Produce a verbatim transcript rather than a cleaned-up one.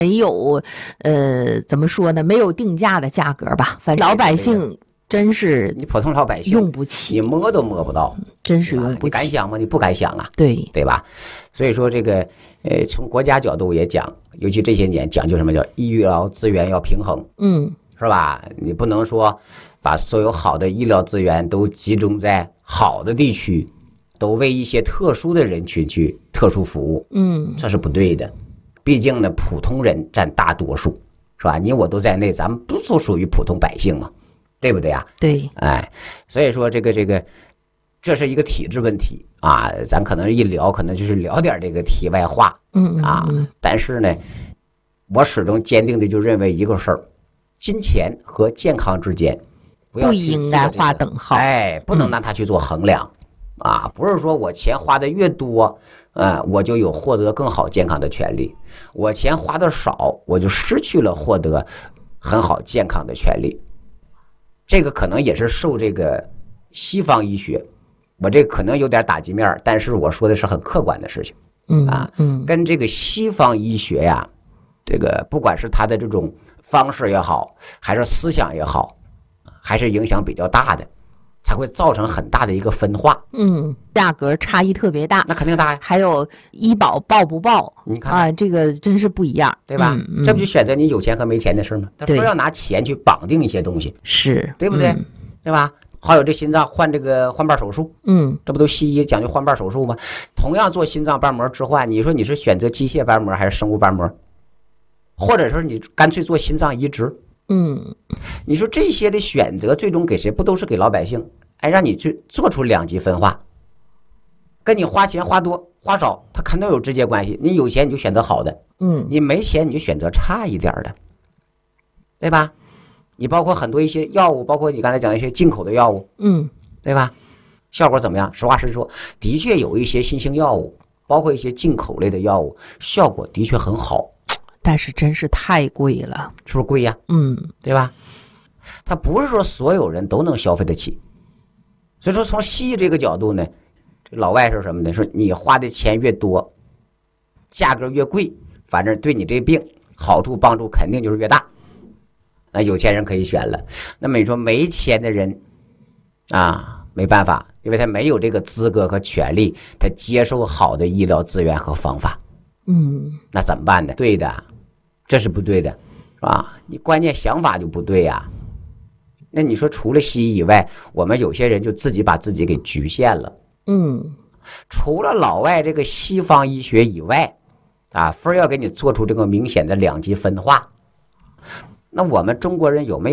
没有，呃，怎么说呢？没有定价的价格吧，反正老百姓真是你普通老百姓用不起， 你摸都摸不到， 真是用不起。 你敢想吗？你不敢想啊， 对对吧？所以说这个，呃，从国家角度也讲，尤其这些年讲究什么叫医疗资源要平衡， 嗯， 是吧？你不能说把所有好的医疗资源都集中在好的地区，都为一些特殊的人群去特殊服务， 嗯， 这是不对的。毕竟呢，普通人占大多数，是吧？你我都在内，咱们不都属于普通百姓吗？对不对啊？ 对， 哎，所以说这个这个，这是一个体制问题啊。咱可能一聊，可能就是聊点这个题外话， 嗯啊。但是呢，我始终坚定的就认为一个事儿：金钱和健康之间不要不应该划等号， 哎，不能拿它去做衡量。嗯、啊，不是说我钱花的越多，呃，我就有获得更好健康的权利；我钱花的少，我就失去了获得很好健康的权利。这个可能也是受这个西方医学，我这可能有点打击面，但是我说的是很客观的事情， 嗯啊， 嗯， 跟这个西方医学呀，这个不管是他的这种方式也好，还是思想也好，还是影响比较大的。才会造成很大的一个分化， 嗯，价格差异特别大， 那肯定大呀。 还有医保报不报， 你看啊，这个真是不一样， 对吧？ 嗯嗯、 这不就选择你有钱和没钱的事吗？他非要拿钱去绑定一些东西， 是对不对？嗯、对吧？还有这心脏换这个换瓣手术， 嗯， 这不都西医讲究换瓣手术吗？同样做心脏瓣膜置换，你说你是选择机械瓣膜还是生物瓣膜，或者说你干脆做心脏移植？ 嗯， 你说这些的选择最终给谁？不都是给老百姓？哎，让你去做出两极分化，跟你花钱花多花少，它肯定有直接关系。你有钱你就选择好的， 嗯， 你没钱你就选择差一点的，对吧？你包括很多一些药物，包括你刚才讲的一些进口的药物， 嗯， 对吧？效果怎么样？实话实说，的确有一些新型药物，包括一些进口类的药物，效果的确很好。 但是真是太贵了， 是不是贵呀？ 嗯， 对吧？它不是说所有人都能消费得起，所以说从西医这个角度呢，这老外是什么呢？说你花的钱越多，价格越贵，反正对你这病好处帮助肯定就是越大。那有钱人可以选了，那么你说没钱的人啊，没办法，因为他没有这个资格和权利，他接受好的医疗资源和方法。 嗯， 那怎么办呢？对的，这是不对的，是吧？你观念想法就不对呀。那你说除了西医以外，我们有些人就自己把自己给局限了。 嗯， 除了老外这个西方医学以外，啊，非要给你做出这个明显的两极分化。那我们中国人有没有